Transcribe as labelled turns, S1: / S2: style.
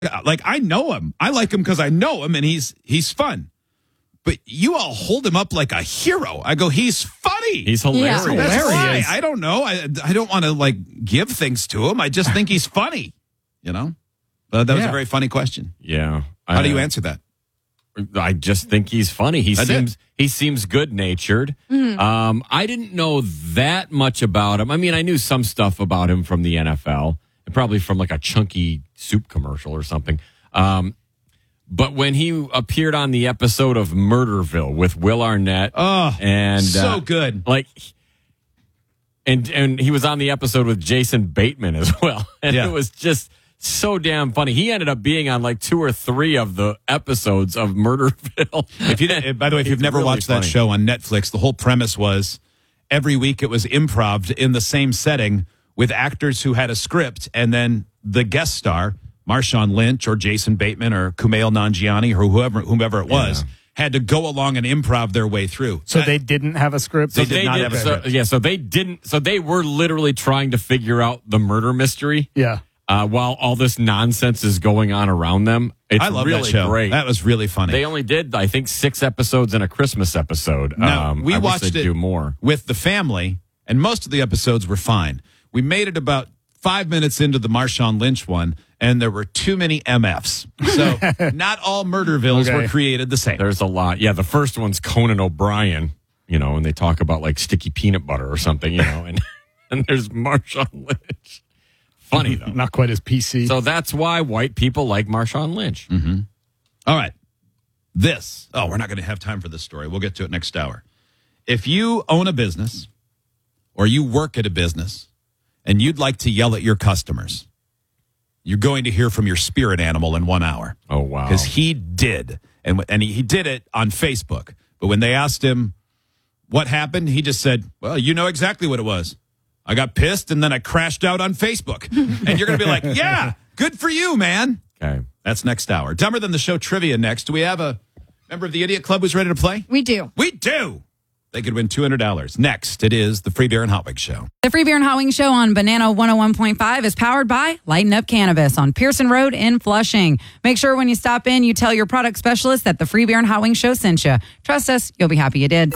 S1: Like, I know him. I like him because I know him, and he's fun. But you all hold him up like a hero. I go, he's funny.
S2: He's hilarious.
S3: Yeah.
S1: That's why. I don't know. I don't want to, like, give things to him. I just think he's funny, you know? That was a very funny question.
S2: Yeah.
S1: How do you answer that?
S2: I just think he's funny. He seems good-natured. I didn't know that much about him. I mean, I knew some stuff about him from the NFL, and probably from like a Chunky soup commercial or something. But when he appeared on the episode of Murderville with Will Arnett, and
S1: so good,
S2: like, and he was on the episode with Jason Bateman as well, and it was just so damn funny. He ended up being on like 2 or 3 of the episodes of Murderville.
S1: By the way, if you've never
S2: really
S1: watched that show on Netflix, the whole premise was every week it was improv in the same setting with actors who had a script, and then the guest star, Marshawn Lynch or Jason Bateman or Kumail Nanjiani or whomever it was, had to go along and improv their way through.
S4: So they didn't have a script?
S1: They did not have a script.
S2: So they didn't. So they were literally trying to figure out the murder mystery.
S4: Yeah.
S2: While all this nonsense is going on around them. It's
S1: I love
S2: really
S1: that show.
S2: Great.
S1: That was really funny.
S2: They only did, I think, 6 episodes and a Christmas episode.
S1: No, we
S2: I wish
S1: watched
S2: they'd
S1: it
S2: do more
S1: with the family, and most of the episodes were fine. We made it about 5 minutes into the Marshawn Lynch one, and there were too many MFs. So not all Murdervilles were created the same.
S2: There's a lot. Yeah, the first one's Conan O'Brien, and they talk about like sticky peanut butter or something, and there's Marshawn Lynch. Funny, though.
S4: Not quite as PC.
S2: So that's why white people like Marshawn Lynch.
S1: Mm-hmm. All right. We're not going to have time for this story. We'll get to it next hour. If you own a business or you work at a business and you'd like to yell at your customers, you're going to hear from your spirit animal in 1 hour.
S2: Oh, wow.
S1: Because he did. And he did it on Facebook. But when they asked him what happened, he just said, well, you know exactly what it was. I got pissed, and then I crashed out on Facebook. And you're going to be like, yeah, good for you, man.
S2: Okay.
S1: That's next hour. Dumber Than the Show trivia next. Do we have a member of the Idiot Club who's ready to play?
S3: We do.
S1: We do. They could win $200. Next, it is the Free Beer and Hot Wings Show.
S5: The Free Beer and Hot Wings Show on Banana 101.5 is powered by Lighten Up Cannabis on Pearson Road in Flushing. Make sure when you stop in, you tell your product specialist that the Free Beer and Hot Wings Show sent you. Trust us, you'll be happy you did.